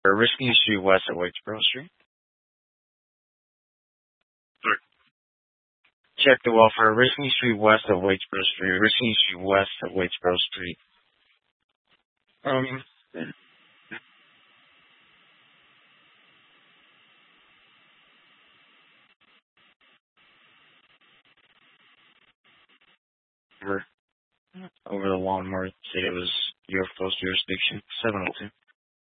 Risking Street West at Whitesboro Street. Check the welfare. Risking Street West at Whitesboro Street. Risking Street West at Whitesboro Street. Um, over, over the lawnmower. Said it was your close jurisdiction. 702.